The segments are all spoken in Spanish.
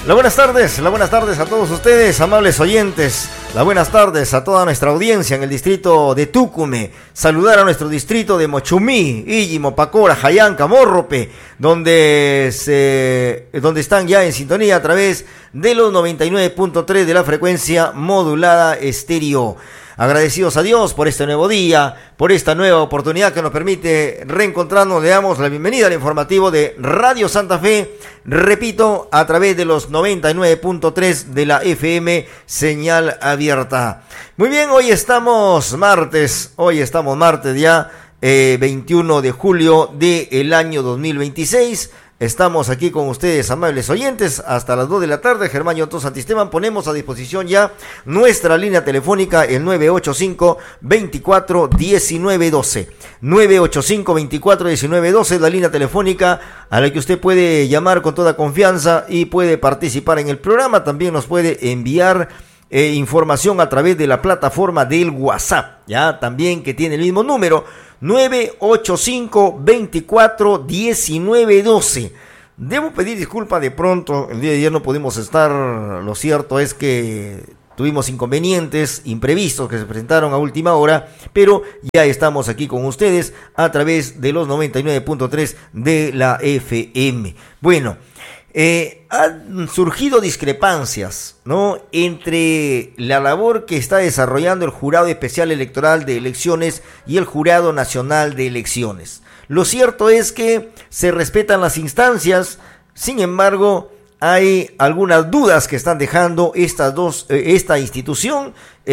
las buenas tardes a todos ustedes, amables oyentes. Las buenas tardes a toda nuestra audiencia en el distrito de Tucumé. Saludar a nuestro distrito de Mochumí, Illimo, Pacora, Jayanca, Morrope, donde están ya en sintonía a través de los 99.3 de la frecuencia modulada estéreo. Agradecidos a Dios por este nuevo día, por esta nueva oportunidad que nos permite reencontrarnos. Le damos la bienvenida al informativo de Radio Santa Fe, repito, a través de los 99.3 de la FM, señal abierta. Muy bien, hoy estamos martes ya, 21 de julio del año 2026. Estamos aquí con ustedes, amables oyentes, hasta las 2 de la tarde. Germán Yontos Santisteban, ponemos a disposición ya nuestra línea telefónica, el 985-24-1912. 985-24-1912 es la línea telefónica a la que usted puede llamar con toda confianza y puede participar en el programa. También nos puede enviar información a través de la plataforma del WhatsApp, ya también, que tiene el mismo número, 985-24-1912. Debo pedir disculpas de pronto, el día de ayer no pudimos estar. Lo cierto es que tuvimos inconvenientes imprevistos que se presentaron a última hora, pero ya estamos aquí con ustedes a través de los 99.3 de la FM. Bueno, han surgido discrepancias, ¿no?, entre la labor que está desarrollando el Jurado Especial Electoral de Elecciones y el Jurado Nacional de Elecciones. Lo cierto es que se respetan las instancias, sin embargo, hay algunas dudas que están dejando esta institución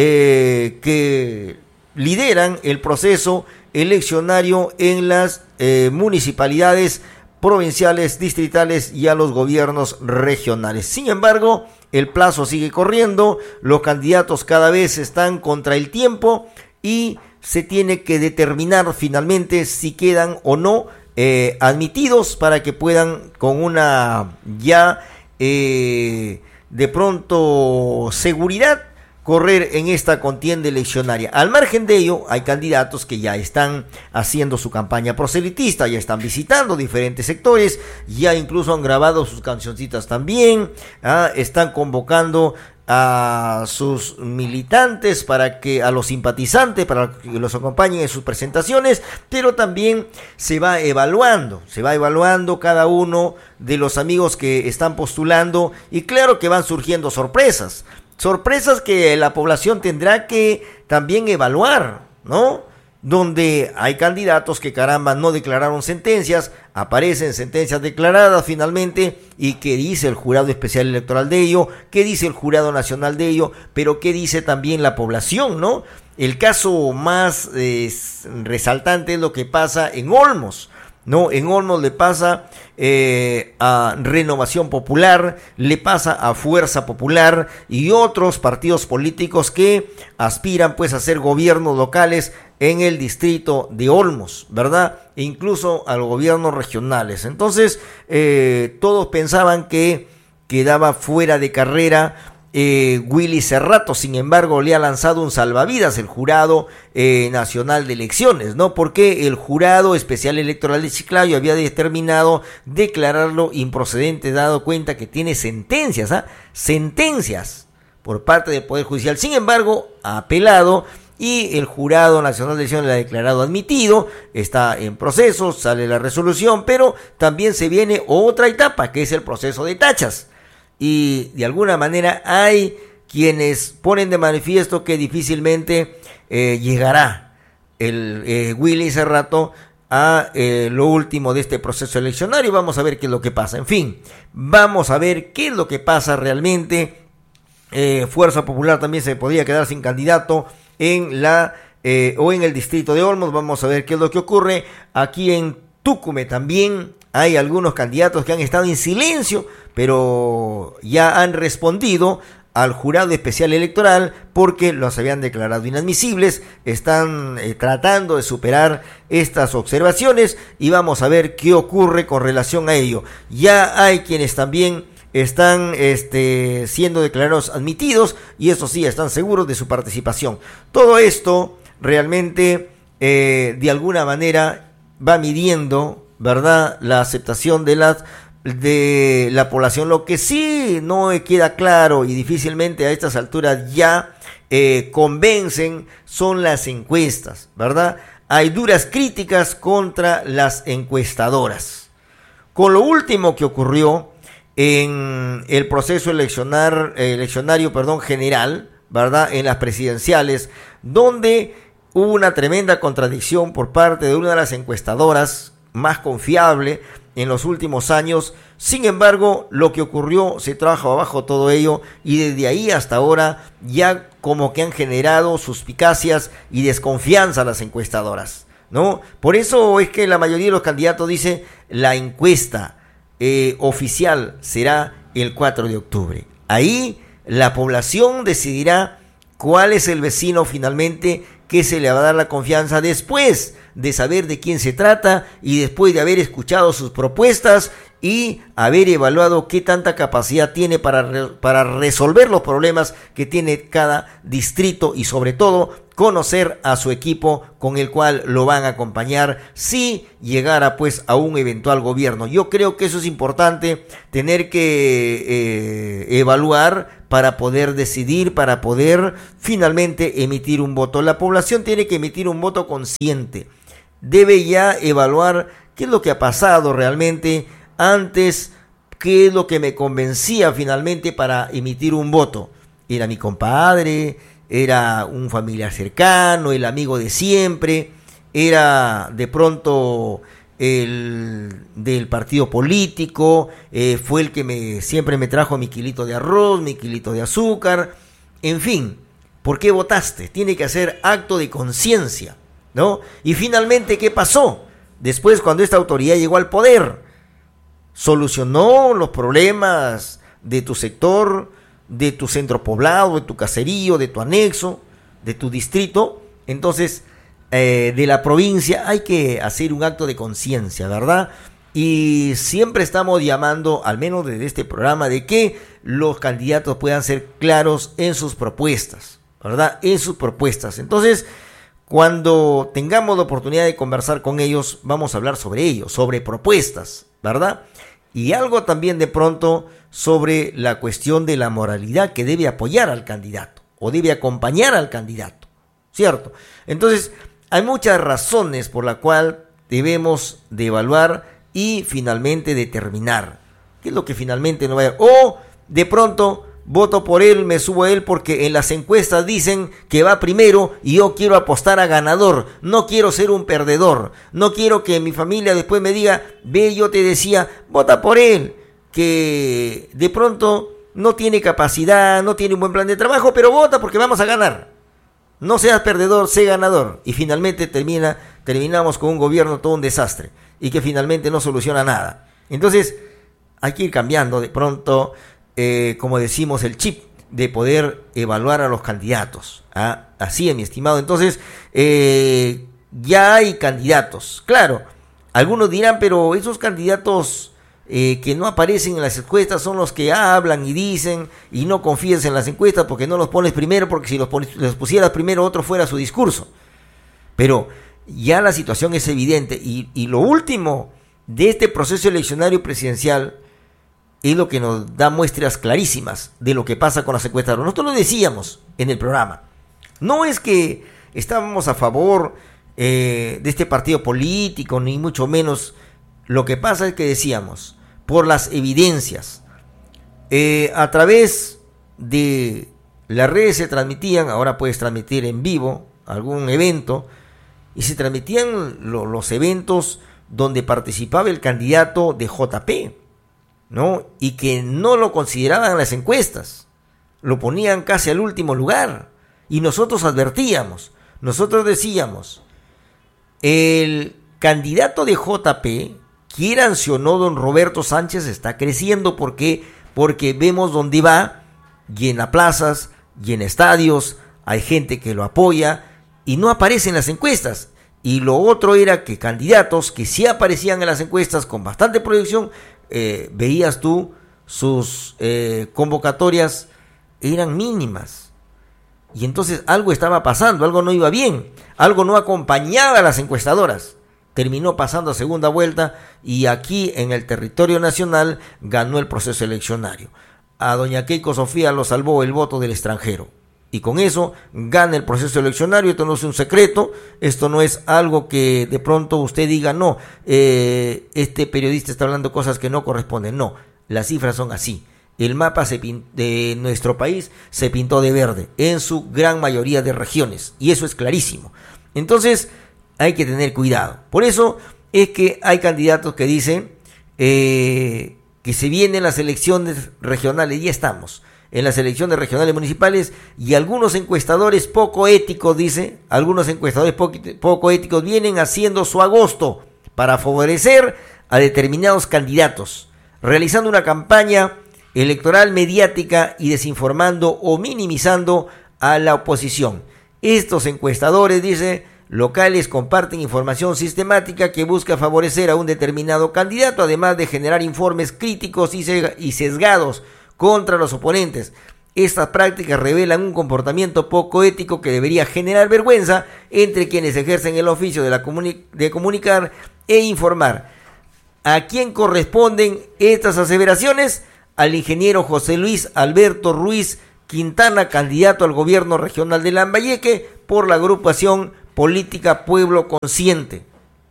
que lideran el proceso eleccionario en las municipalidades provinciales, distritales y a los gobiernos regionales. Sin embargo, el plazo sigue corriendo, los candidatos cada vez están contra el tiempo y se tiene que determinar finalmente si quedan o no admitidos para que puedan con una ya de pronto seguridad correr en esta contienda eleccionaria. Al margen de ello, hay candidatos que ya están haciendo su campaña proselitista, ya están visitando diferentes sectores, ya incluso han grabado sus cancioncitas también, están convocando a sus militantes a los simpatizantes para que los acompañen en sus presentaciones, pero también se va evaluando cada uno de los amigos que están postulando, y claro que van surgiendo sorpresas que la población tendrá que también evaluar, ¿no? Donde hay candidatos que, caramba, no declararon sentencias, aparecen sentencias declaradas finalmente, y qué dice el Jurado Especial Electoral de ello, qué dice el Jurado Nacional de ello, pero qué dice también la población, ¿no? El caso más resaltante es lo que pasa en Olmos, ¿no? En Olmos le pasa a Renovación Popular, le pasa a Fuerza Popular y otros partidos políticos que aspiran pues a ser gobiernos locales en el distrito de Olmos, ¿verdad? E incluso a los gobiernos regionales. Entonces, todos pensaban que quedaba fuera de carrera Willy Cerrato. Sin embargo, le ha lanzado un salvavidas el Jurado Nacional de Elecciones, ¿no? Porque el Jurado Especial Electoral de Chiclayo había determinado declararlo improcedente, dado cuenta que tiene sentencias por parte del Poder Judicial. Sin embargo, ha apelado y el Jurado Nacional de Elecciones lo ha declarado admitido, está en proceso, sale la resolución, pero también se viene otra etapa, que es el proceso de tachas. Y de alguna manera hay quienes ponen de manifiesto que difícilmente llegará el Willy Cerrato a lo último de este proceso eleccionario. Vamos a ver qué es lo que pasa. En fin, vamos a ver qué es lo que pasa realmente. Fuerza Popular también se podría quedar sin candidato en en el distrito de Olmos. Vamos a ver qué es lo que ocurre. Aquí en Tucumé también hay algunos candidatos que han estado en silencio, pero ya han respondido al Jurado Especial Electoral porque los habían declarado inadmisibles. Están tratando de superar estas observaciones y vamos a ver qué ocurre con relación a ello. Ya hay quienes también están siendo declarados admitidos y eso sí, están seguros de su participación. Todo esto realmente de alguna manera va midiendo, ¿verdad?, la aceptación de las de la población. Lo que sí no queda claro y difícilmente a estas alturas ya convencen son las encuestas, ¿verdad? Hay duras críticas contra las encuestadoras. Con lo último que ocurrió en el proceso eleccionario general, ¿verdad? En las presidenciales, donde hubo una tremenda contradicción por parte de una de las encuestadoras más confiable en los últimos años. Sin embargo, lo que ocurrió se trajo abajo todo ello y desde ahí hasta ahora ya como que han generado suspicacias y desconfianza a las encuestadoras, ¿no? Por eso es que la mayoría de los candidatos dice la encuesta oficial será el 4 de octubre. Ahí la población decidirá cuál es el vecino finalmente que se le va a dar la confianza después de saber de quién se trata y después de haber escuchado sus propuestas y haber evaluado qué tanta capacidad tiene para resolver los problemas que tiene cada distrito y sobre todo conocer a su equipo con el cual lo van a acompañar si llegara pues a un eventual gobierno. Yo creo que eso es importante, tener que evaluar para poder decidir, para poder finalmente emitir un voto. La población tiene que emitir un voto consciente, debe ya evaluar qué es lo que ha pasado realmente antes, qué es lo que me convencía finalmente para emitir un voto. Era mi compadre, era un familiar cercano, el amigo de siempre, era de pronto el del partido político, fue el que siempre me trajo mi kilito de arroz, mi kilito de azúcar, en fin, ¿por qué votaste? Tiene que hacer acto de conciencia, ¿no? Y finalmente, ¿qué pasó? Después, cuando esta autoridad llegó al poder, solucionó los problemas de tu sector, de tu centro poblado, de tu caserío, de tu anexo, de tu distrito. Entonces, de la provincia hay que hacer un acto de conciencia, ¿verdad? Y siempre estamos llamando, al menos desde este programa, de que los candidatos puedan ser claros en sus propuestas, ¿verdad? En sus propuestas. Entonces, cuando tengamos la oportunidad de conversar con ellos, vamos a hablar sobre ello, sobre propuestas, ¿verdad? Y algo también de pronto sobre la cuestión de la moralidad que debe apoyar al candidato o debe acompañar al candidato, ¿cierto? Entonces, hay muchas razones por las cuales debemos de evaluar y finalmente determinar qué es lo que finalmente no va a haber. O de pronto voto por él, me subo a él porque en las encuestas dicen que va primero y yo quiero apostar a ganador, no quiero ser un perdedor, no quiero que mi familia después me diga, ve, yo te decía, vota por él, que de pronto no tiene capacidad, no tiene un buen plan de trabajo, pero vota porque vamos a ganar. No seas perdedor, sé ganador. Y finalmente terminamos con un gobierno todo un desastre y que finalmente no soluciona nada. Entonces hay que ir cambiando de pronto, como decimos, el chip de poder evaluar a los candidatos. ¿Ah? Así es, mi estimado. Entonces, ya hay candidatos. Claro, algunos dirán, pero esos candidatos que no aparecen en las encuestas son los que hablan y dicen y no confíes en las encuestas porque no los pones primero, porque si los pusieras primero otro fuera su discurso. Pero ya la situación es evidente y lo último de este proceso eleccionario presidencial es lo que nos da muestras clarísimas de lo que pasa con las encuestas. Nosotros lo decíamos en el programa. No es que estábamos a favor de este partido político, ni mucho menos. Lo que pasa es que decíamos, por las evidencias, a través de las redes se transmitían, ahora puedes transmitir en vivo algún evento, y se transmitían los eventos donde participaba el candidato de JP, ¿no? Y que no lo consideraban en las encuestas, lo ponían casi al último lugar, y nosotros advertíamos, nosotros decíamos, el candidato de JP, quieran o no, don Roberto Sánchez está creciendo. ¿Por qué? Porque vemos dónde va, llena plazas, llena estadios, hay gente que lo apoya y no aparece en las encuestas. Y lo otro era que candidatos que sí aparecían en las encuestas con bastante proyección, veías tú sus convocatorias eran mínimas. Y entonces algo estaba pasando, algo no iba bien, algo no acompañaba a las encuestadoras. terminó pasando a segunda vuelta y aquí en el territorio nacional ganó el proceso eleccionario. A doña Keiko Sofía lo salvó el voto del extranjero. Y con eso gana el proceso eleccionario. Esto no es un secreto, esto no es algo que de pronto usted diga, no, este periodista está hablando cosas que no corresponden. No, las cifras son así. El mapa de nuestro país se pintó de verde en su gran mayoría de regiones. Y eso es clarísimo. Entonces hay que tener cuidado. Por eso es que hay candidatos que dicen que se vienen las elecciones regionales. Ya estamos en las elecciones regionales municipales y algunos encuestadores poco éticos, algunos encuestadores poco éticos vienen haciendo su agosto para favorecer a determinados candidatos, realizando una campaña electoral mediática y desinformando o minimizando a la oposición. Estos encuestadores, locales comparten información sistemática que busca favorecer a un determinado candidato, además de generar informes críticos y sesgados contra los oponentes. Estas prácticas revelan un comportamiento poco ético que debería generar vergüenza entre quienes ejercen el oficio de comunicar e informar. ¿A quién corresponden estas aseveraciones? Al ingeniero José Luis Alberto Ruiz Quintana, candidato al gobierno regional de Lambayeque por la agrupación política Pueblo Consciente.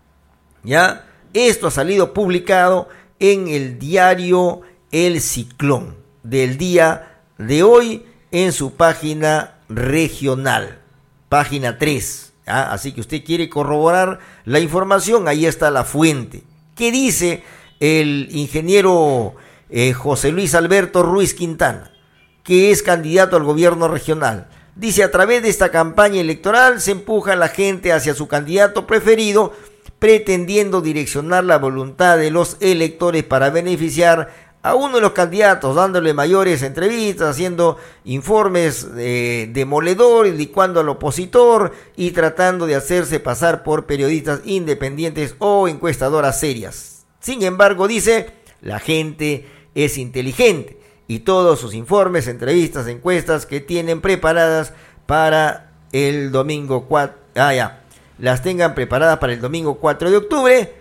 ¿Ya? Esto ha salido publicado en el diario El Ciclón del día de hoy en su página regional, página 3. Así que usted quiere corroborar la información, ahí está la fuente. ¿Qué dice el ingeniero José Luis Alberto Ruiz Quintana, que es candidato al gobierno regional? Dice: a través de esta campaña electoral se empuja a la gente hacia su candidato preferido, pretendiendo direccionar la voluntad de los electores para beneficiar a uno de los candidatos, dándole mayores entrevistas, haciendo informes demoledores, licuando al opositor y tratando de hacerse pasar por periodistas independientes o encuestadoras serias. Sin embargo, dice, la gente es inteligente y todos sus informes, entrevistas, encuestas que tienen preparadas para el domingo 4, las tengan preparadas para el domingo 4 de octubre,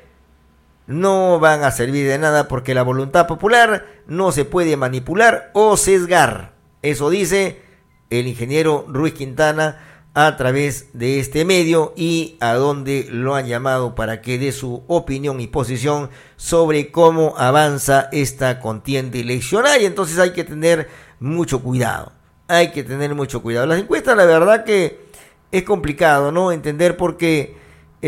no van a servir de nada porque la voluntad popular no se puede manipular o sesgar. Eso dice el ingeniero Ruiz Quintana a través de este medio y a donde lo han llamado para que dé su opinión y posición sobre cómo avanza esta contienda eleccionaria. Entonces hay que tener mucho cuidado. Hay que tener mucho cuidado. Las encuestas, la verdad que es complicado, ¿no? Entender porque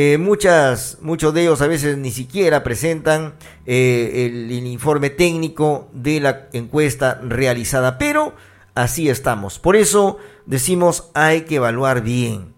muchos de ellos a veces ni siquiera presentan el informe técnico de la encuesta realizada, pero así estamos. Por eso decimos, hay que evaluar bien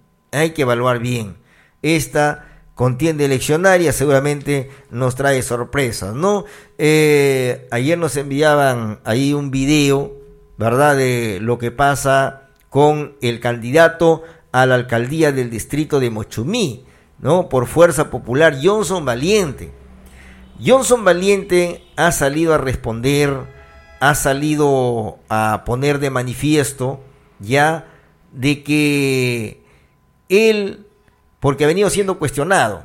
esta contienda eleccionaria. Seguramente nos trae sorpresas, ¿no? Ayer nos enviaban ahí un video, ¿verdad?, de lo que pasa con el candidato a la alcaldía del distrito de Mochumí, ¿no?, por Fuerza Popular, Johnson Valiente. Johnson Valiente ha salido a responder, ha salido a poner de manifiesto ya de que él, porque ha venido siendo cuestionado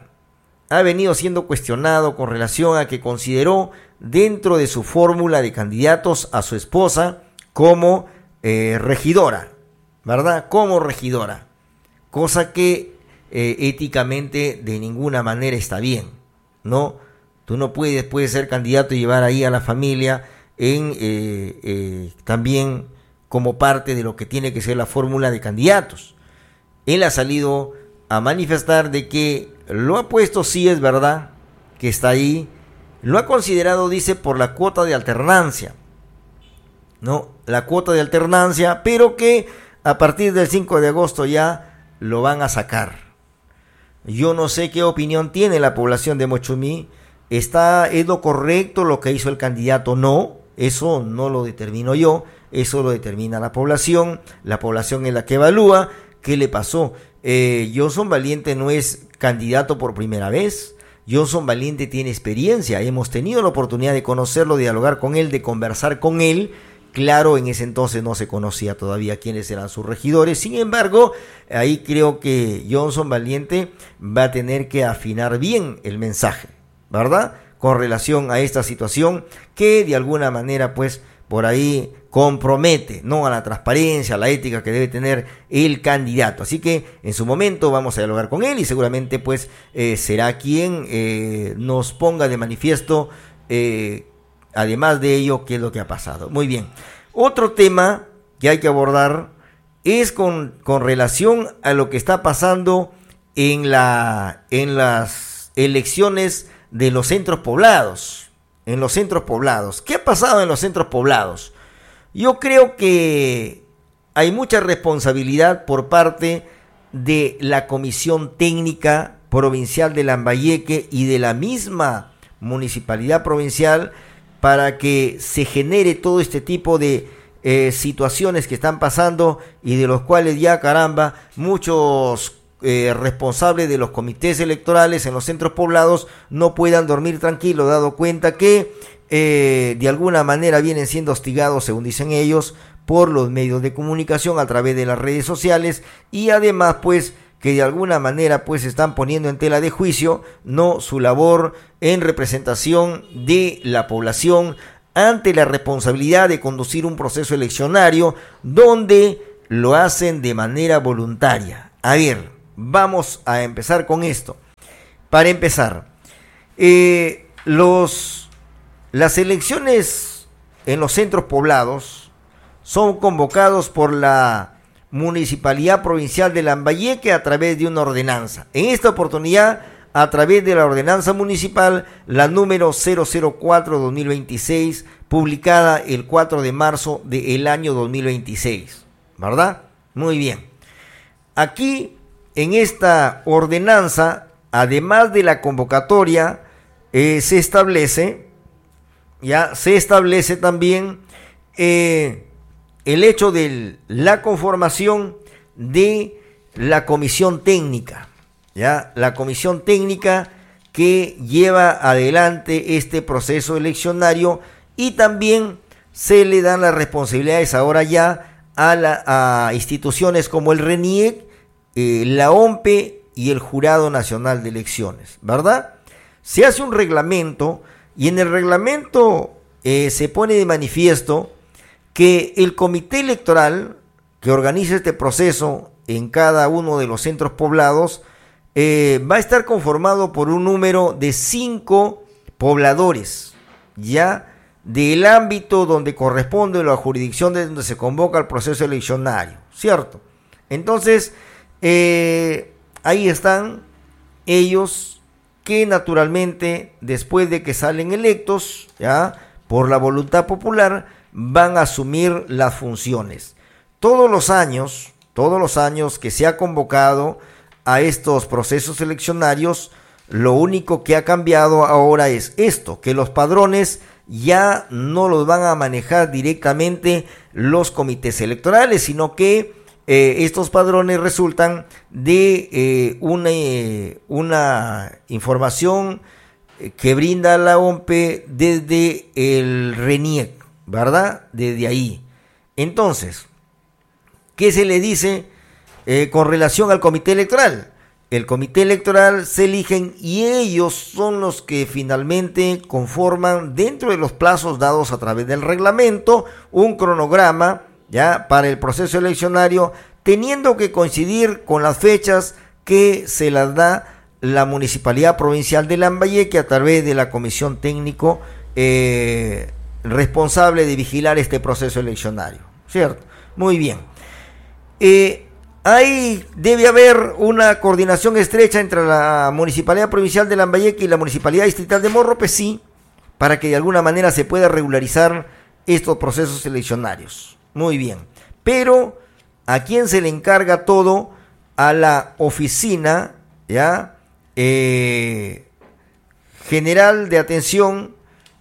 con relación a que consideró dentro de su fórmula de candidatos a su esposa como regidora, ¿verdad?, como regidora, cosa que éticamente de ninguna manera está bien, ¿no? Tú no puedes ser candidato y llevar ahí a la familia también como parte de lo que tiene que ser la fórmula de candidatos. Él ha salido a manifestar de que lo ha puesto, sí es verdad, que está ahí, lo ha considerado, dice, por la cuota de alternancia, ¿no? La cuota de alternancia, pero que a partir del 5 de agosto ya lo van a sacar. Yo no sé qué opinión tiene la población de Mochumí. ¿Es lo correcto lo que hizo el candidato? No, eso no lo determino yo, eso lo determina la población es la que evalúa qué le pasó. Johnson Valiente no es candidato por primera vez. Johnson Valiente tiene experiencia, hemos tenido la oportunidad de conocerlo, de dialogar con él, de conversar con él, Claro, en ese entonces no se conocía todavía quiénes eran sus regidores. Sin embargo, ahí creo que Johnson Valiente va a tener que afinar bien el mensaje, ¿verdad? Con relación a esta situación que de alguna manera, pues, por ahí compromete, ¿no?, a la transparencia, a la ética que debe tener el candidato. Así que en su momento vamos a dialogar con él y seguramente, pues, será quien nos ponga de manifiesto, además de ello, qué es lo que ha pasado. Muy bien. Otro tema que hay que abordar es con relación a lo que está pasando en las elecciones de los centros poblados. En los centros poblados. ¿Qué ha pasado en los centros poblados? Yo creo que hay mucha responsabilidad por parte de la Comisión Técnica Provincial de Lambayeque y de la misma Municipalidad Provincial para que se genere todo este tipo de situaciones que están pasando y de los cuales ya, caramba, muchos responsables de los comités electorales en los centros poblados no puedan dormir tranquilos, dado cuenta que de alguna manera vienen siendo hostigados, según dicen ellos, por los medios de comunicación a través de las redes sociales y además, pues, que de alguna manera, pues, están poniendo en tela de juicio, no, su labor en representación de la población ante la responsabilidad de conducir un proceso eleccionario donde lo hacen de manera voluntaria. A ver, vamos a empezar con esto. Para empezar, las elecciones en los centros poblados son convocados por la Municipalidad Provincial de Lambayeque a través de una ordenanza. En esta oportunidad, a través de la ordenanza municipal, la número 004-2026, publicada el 4 de marzo del año 2026. ¿Verdad? Muy bien. Aquí, en esta ordenanza, además de la convocatoria, se establece también el hecho de la conformación de la comisión técnica, la comisión técnica que lleva adelante este proceso eleccionario, y también se le dan las responsabilidades ahora ya a instituciones como el RENIEC, la OMPE y el Jurado Nacional de Elecciones, ¿verdad? Se hace un reglamento y en el reglamento se pone de manifiesto que el comité electoral que organiza este proceso en cada uno de los centros poblados va a estar conformado por un número de 5 pobladores, ya del ámbito donde corresponde la jurisdicción de donde se convoca el proceso eleccionario, ¿cierto? Entonces, ahí están ellos que naturalmente, después de que salen electos, ya por la voluntad popular, van a asumir las funciones. Todos los años que se ha convocado a estos procesos eleccionarios, lo único que ha cambiado ahora es esto, que los padrones ya no los van a manejar directamente los comités electorales, sino que estos padrones resultan de una información que brinda la OMPE desde el RENIEC, ¿verdad? Desde ahí. Entonces, ¿qué se le dice con relación al comité electoral? El comité electoral se eligen y ellos son los que finalmente conforman, dentro de los plazos dados a través del reglamento, un cronograma ya para el proceso eleccionario, teniendo que coincidir con las fechas que se las da la Municipalidad Provincial de Lambayeque a través de la Comisión Técnico responsable de vigilar este proceso eleccionario, ¿cierto? Muy bien. Ahí debe haber una coordinación estrecha entre la Municipalidad Provincial de Lambayeque y la Municipalidad Distrital de Morrope, sí, para que de alguna manera se pueda regularizar estos procesos eleccionarios. Muy bien. Pero, ¿a quién se le encarga todo? A la oficina, ¿ya? General de atención,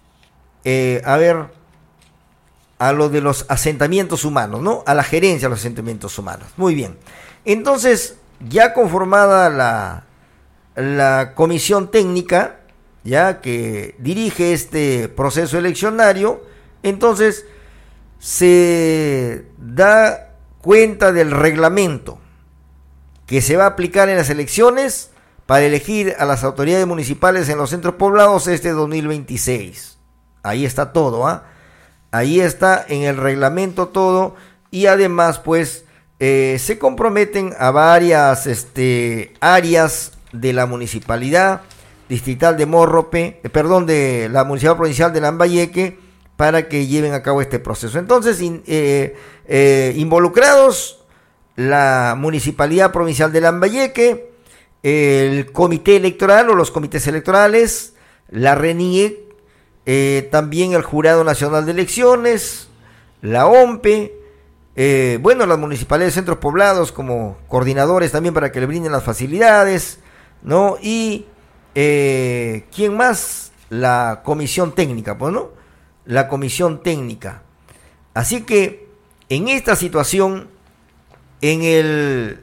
a lo de los asentamientos humanos, ¿no? A la gerencia de los asentamientos humanos. Muy bien. Entonces, ya conformada la comisión técnica, ya que dirige este proceso eleccionario, entonces se da cuenta del reglamento que se va a aplicar en las elecciones para elegir a las autoridades municipales en los centros poblados este 2026. Ahí está todo, ahí está en el reglamento todo, y además pues se comprometen a varias áreas de la municipalidad distrital de Morrope, de la municipalidad provincial de Lambayeque, para que lleven a cabo este proceso. Entonces, involucrados la municipalidad provincial de Lambayeque, el comité electoral o los comités electorales, la RENIEC, también el Jurado Nacional de Elecciones, la OMPE, las municipalidades de centros poblados como coordinadores también para que le brinden las facilidades, ¿no? Y ¿quién más? La comisión técnica, pues, ¿no? La comisión técnica. Así que en esta situación, en el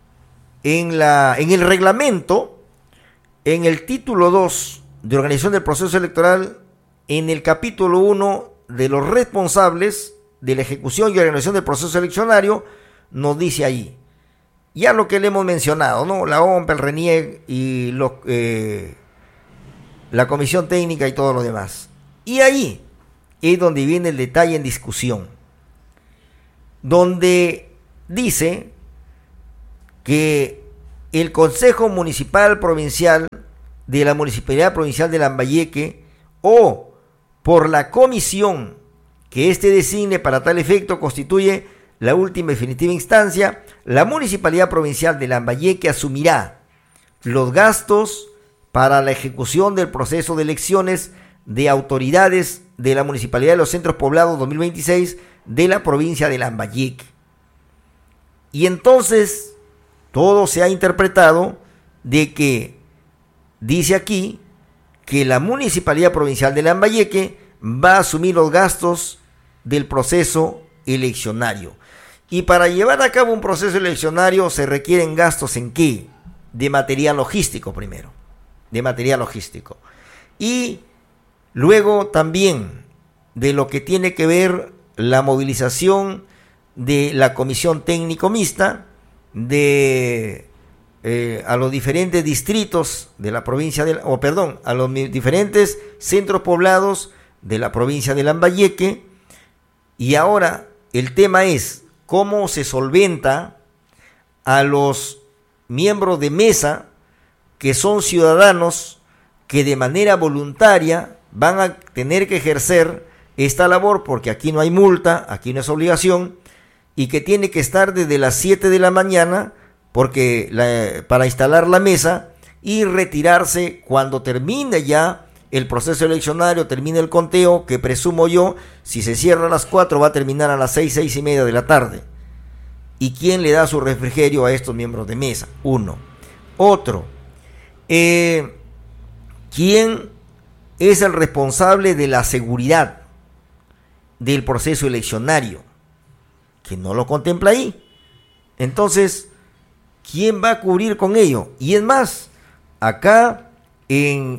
reglamento, en el título 2 de organización del proceso electoral, en el capítulo 1 de los responsables de la ejecución y organización del proceso eleccionario, nos dice ahí, ya lo que le hemos mencionado, ¿no? La OMP, el RENIEC y la comisión técnica y todo lo demás. Y ahí es donde viene el detalle en discusión, donde dice que el Consejo Municipal Provincial de la Municipalidad Provincial de Lambayeque, o por la comisión que éste designe para tal efecto, constituye la última y definitiva instancia. La Municipalidad Provincial de Lambayeque asumirá los gastos para la ejecución del proceso de elecciones de autoridades de la Municipalidad de los Centros Poblados 2026 de la provincia de Lambayeque. Y entonces todo se ha interpretado de que dice aquí que la Municipalidad Provincial de Lambayeque va a asumir los gastos del proceso eleccionario. Y para llevar a cabo un proceso eleccionario se requieren gastos ¿en qué? De material logístico primero, de material logístico. Y luego también de lo que tiene que ver la movilización de la comisión técnico mixta a los diferentes distritos de la provincia a los diferentes centros poblados de la provincia de Lambayeque. Y ahora el tema es cómo se solventa a los miembros de mesa que son ciudadanos que de manera voluntaria van a tener que ejercer esta labor, porque aquí no hay multa, aquí no es obligación, y que tiene que estar desde las 7 de la mañana para instalar la mesa y retirarse cuando termine ya el proceso eleccionario, termine el conteo, que presumo yo, si se cierra a las 4 va a terminar a las 6 y media de la tarde. ¿Y quién le da su refrigerio a estos miembros de mesa? Uno. Otro, ¿quién es el responsable de la seguridad del proceso eleccionario? Que no lo contempla ahí. Entonces, ¿quién va a cubrir con ello? Y es más, acá en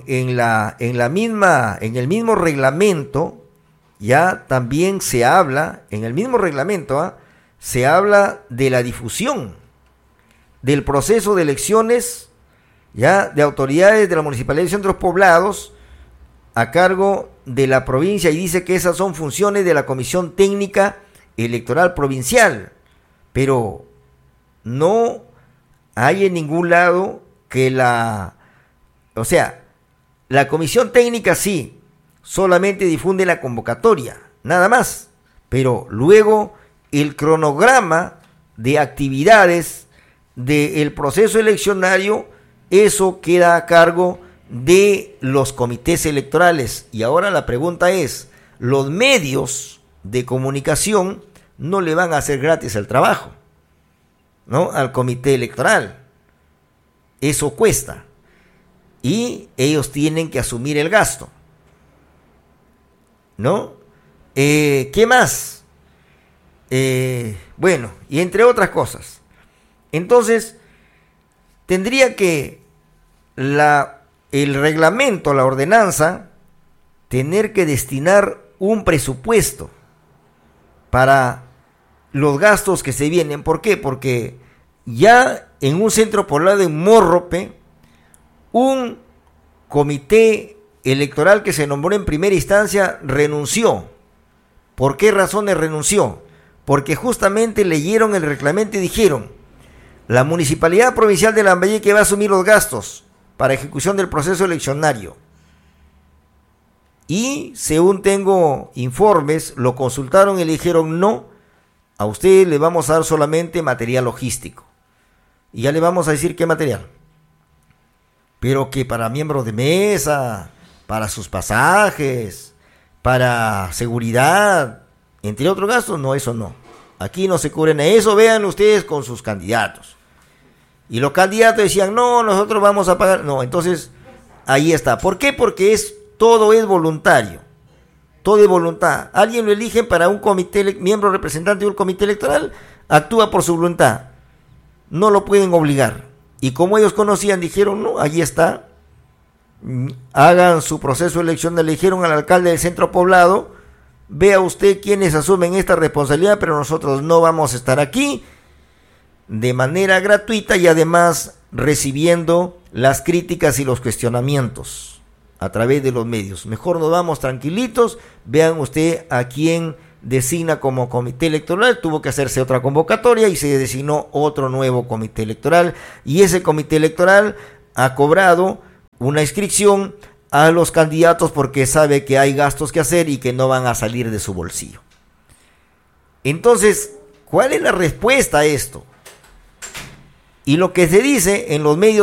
el mismo reglamento ya también se habla, en el mismo reglamento, se habla de la difusión del proceso de elecciones ya de autoridades de la Municipalidad de Centros Poblados a cargo de la provincia, y dice que esas son funciones de la Comisión Técnica Electoral Provincial, pero no hay en ningún lado que la Comisión Técnica sí, solamente difunde la convocatoria, nada más, pero luego el cronograma de actividades del proceso eleccionario, eso queda a cargo de los comités electorales. Y ahora la pregunta es, los medios de comunicación no le van a hacer gratis el trabajo, ¿no?, al comité electoral. Eso cuesta y ellos tienen que asumir el gasto, ¿no? ¿Qué más? Y entre otras cosas. Entonces, tendría que el reglamento, la ordenanza, tener que destinar un presupuesto para los gastos que se vienen. ¿Por qué? Porque ya en un centro poblado en Morrope, un comité electoral que se nombró en primera instancia renunció. ¿Por qué razones renunció? Porque justamente leyeron el reglamento y dijeron: la Municipalidad Provincial de Lambayeque va a asumir los gastos para ejecución del proceso eleccionario. Y según tengo informes, lo consultaron y le dijeron: no, a usted le vamos a dar solamente material logístico. Y ya le vamos a decir qué material. Pero que para miembros de mesa, para sus pasajes, para seguridad, entre otros gastos, no, eso no. Aquí no se cubren eso, vean ustedes con sus candidatos. Y los candidatos decían: no, nosotros vamos a pagar. No, entonces, ahí está. ¿Por qué? Porque todo es voluntario. Todo es voluntad. Alguien lo eligen para un comité, miembro representante de un comité electoral, actúa por su voluntad. No lo pueden obligar. Y como ellos conocían, dijeron: no, allí está. Hagan su proceso de elección. Le dijeron al alcalde del centro poblado: vea usted quiénes asumen esta responsabilidad, pero nosotros no vamos a estar aquí, de manera gratuita y además recibiendo las críticas y los cuestionamientos a través de los medios. Mejor nos vamos tranquilitos. Vean usted a quién designa como comité electoral. Tuvo que hacerse otra convocatoria y se designó otro nuevo comité electoral, y ese comité electoral ha cobrado una inscripción a los candidatos porque sabe que hay gastos que hacer y que no van a salir de su bolsillo. Entonces, ¿cuál es la respuesta a esto? Y lo que se dice en los medios